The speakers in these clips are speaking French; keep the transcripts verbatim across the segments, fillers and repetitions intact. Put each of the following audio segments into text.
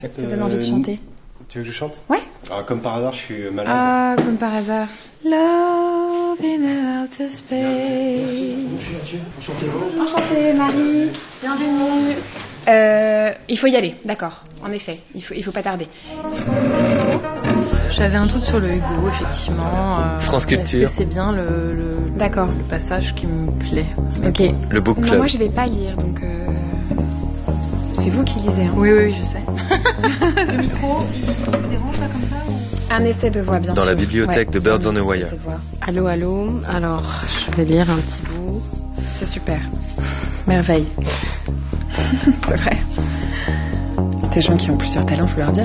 Ça donne envie de chanter. Tu veux que je chante? Ouais. Alors, comme par hasard, je suis malade. Ah, comme par hasard. Love in outer space. Enchantée. Enchantée, Marie. Bienvenue. Euh, il faut y aller, d'accord. En effet, il faut, il faut pas tarder. J'avais un doute sur le Hugo, effectivement. Euh, France Culture. Est-ce que c'est bien le, le, d'accord. le passage qui me plaît? Ok. Le book club. Non, moi, je vais pas lire, donc... Euh... C'est vous qui lisez, hein. Oui, oui, je sais. Le micro, il dérange là comme ça? Un essai de voix, bien Dans sûr. la bibliothèque ouais, de Birds on a Wire. Allô, allô. Alors, je vais lire un petit bout. C'est super. Merveille. C'est vrai. Des gens qui ont plusieurs talents, faut leur dire.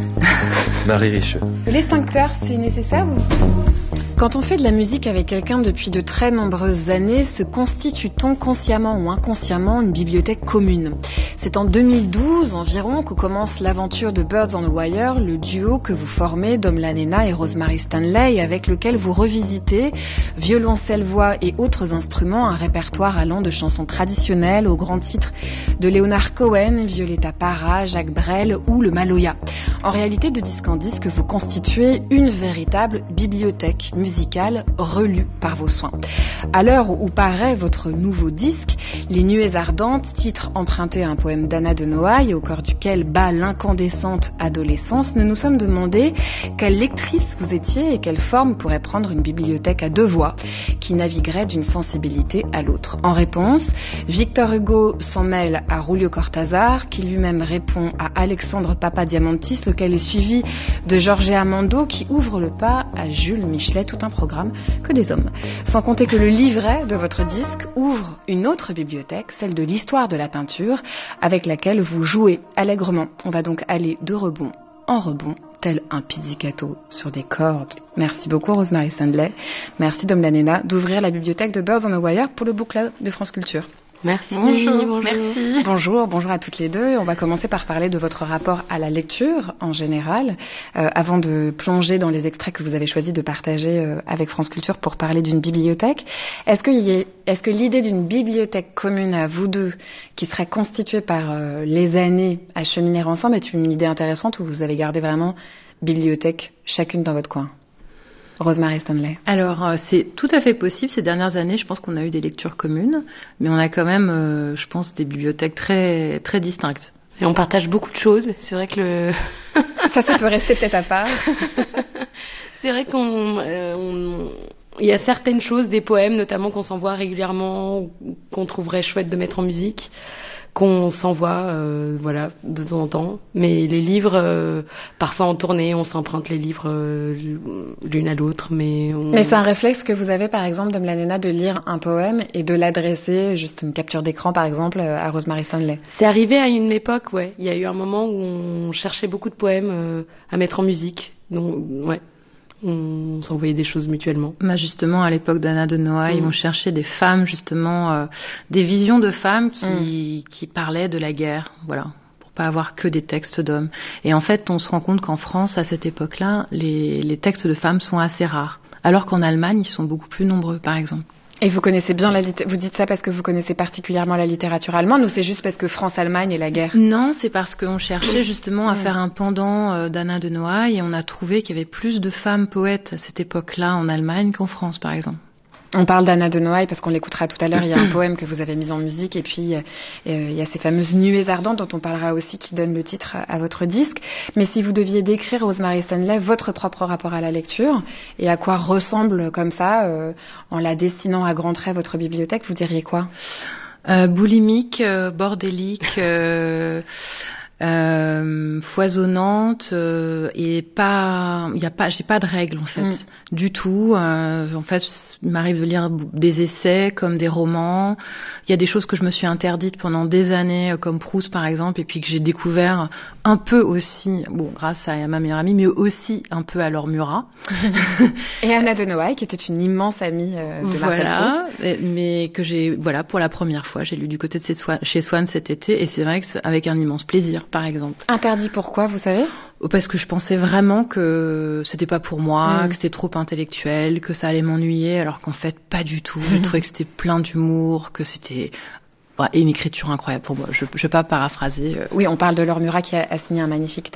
Marie Richeux. L'extincteur, c'est nécessaire ou... Quand on fait de la musique avec quelqu'un depuis de très nombreuses années, se constitue-t-on consciemment ou inconsciemment une bibliothèque commune? C'est en deux mille douze environ que commence l'aventure de Birds on a Wire, le duo que vous formez, Dom Lanena et Rosemary Stanley, avec lequel vous revisitez, violoncelle, voix et autres instruments, un répertoire allant de chansons traditionnelles aux grands titres de Leonard Cohen, Violetta Parra, Jacques Brel ou le Maloya. En réalité, de disque en disque, vous constituez une véritable bibliothèque musicale relue par vos soins. À l'heure où paraît votre nouveau disque, Les Nuées Ardentes, titre emprunté à un poème d'Anna de Noailles, au cœur duquel bat l'incandescente adolescence, nous nous sommes demandé quelle lectrice vous étiez et quelle forme pourrait prendre une bibliothèque à deux voix, qui naviguerait d'une sensibilité à l'autre. En réponse, Victor Hugo s'en mêle à Julio Cortázar, qui lui-même répond à Alexandre Papadiamantis, lequel est suivi de Jorge Amando, qui ouvre le pas à Jules Michelet, tout un programme que des hommes. Sans compter que le livret de votre disque ouvre une autre bibliothèque, celle de l'histoire de la peinture, avec laquelle vous jouez allègrement. On va donc aller de rebond en rebond, tel un pizzicato sur des cordes. Merci beaucoup Rosemary Stanley. Merci Dom Lanena d'ouvrir la bibliothèque de Birds on a Wire pour le book club de France Culture. Merci. Bonjour. Bonjour. Merci. Bonjour, bonjour à toutes les deux. On va commencer par parler de votre rapport à la lecture en général, euh, avant de plonger dans les extraits que vous avez choisi de partager euh, avec France Culture pour parler d'une bibliothèque. Est-ce que, y est, est-ce que l'idée d'une bibliothèque commune à vous deux, qui serait constituée par euh, les années à cheminer ensemble, est une idée intéressante, ou vous avez gardé vraiment bibliothèque chacune dans votre coin? Rosemary Stanley. Alors, euh, c'est tout à fait possible. Ces dernières années, je pense qu'on a eu des lectures communes, mais on a quand même, euh, je pense, des bibliothèques très, très distinctes. Et on partage beaucoup de choses. C'est vrai que le... ça, ça peut rester peut-être à part. C'est vrai qu'on... Euh, on... Il y a certaines choses, des poèmes notamment, qu'on s'envoie régulièrement, qu'on trouverait chouette de mettre en musique, qu'on s'envoie, euh, voilà, de temps en temps. Mais les livres, euh, parfois en tournée, on s'emprunte les livres euh, l'une à l'autre. Mais, on... mais c'est un réflexe que vous avez, par exemple, Dom Lanena, de lire un poème et de l'adresser, juste une capture d'écran, par exemple, à Rosemary Stanley. C'est arrivé à une époque, ouais. Il y a eu un moment où on cherchait beaucoup de poèmes euh, à mettre en musique. Donc, ouais. On s'envoyait des choses mutuellement. Bah justement, à l'époque d'Anna de Noailles, mmh. on cherchait des femmes, justement, euh, des visions de femmes qui, mmh. qui parlaient de la guerre, voilà, pour pas avoir que des textes d'hommes. Et en fait, on se rend compte qu'en France, à cette époque-là, les, les textes de femmes sont assez rares, alors qu'en Allemagne, ils sont beaucoup plus nombreux, par exemple. Et vous connaissez bien la littérature, vous dites ça parce que vous connaissez particulièrement la littérature allemande, ou c'est juste parce que France-Allemagne et la guerre? Non, c'est parce qu'on cherchait justement à faire un pendant euh, d'Anna de Noailles, et on a trouvé qu'il y avait plus de femmes poètes à cette époque-là en Allemagne qu'en France, par exemple. On parle d'Anna de Noailles parce qu'on l'écoutera tout à l'heure. Il y a un poème que vous avez mis en musique, et puis euh, il y a ces fameuses nuées ardentes dont on parlera aussi, qui donnent le titre à, à votre disque. Mais si vous deviez décrire, Rosemary Stanley, votre propre rapport à la lecture et à quoi ressemble comme ça, euh, en la dessinant à grands traits, votre bibliothèque, vous diriez quoi? euh, Boulimique, euh, bordélique... Euh... Euh, foisonnante euh, et pas, il y a pas, j'ai pas de règles en fait, mm. du tout. Euh, en fait, il m'arrive de lire des essais comme des romans. Il y a des choses que je me suis interdites pendant des années, comme Proust par exemple, et puis que j'ai découvert un peu aussi, bon, grâce à ma meilleure amie, mais aussi un peu à Laure Murat. Et Anna de Noailles, qui était une immense amie euh, de Marcel Proust. Voilà, mais que j'ai, voilà, pour la première fois, j'ai lu du côté de chez Swann cet été, et c'est vrai que c'est avec un immense plaisir. Par exemple. Interdit pourquoi, vous savez? Parce que je pensais vraiment que c'était pas pour moi, mmh. que c'était trop intellectuel, que ça allait m'ennuyer, alors qu'en fait pas du tout. J'ai trouvé que c'était plein d'humour, que c'était Ouais, et une écriture incroyable pour moi. Je ne vais pas paraphraser. Oui, on parle de Laure Murat qui a, a signé un magnifique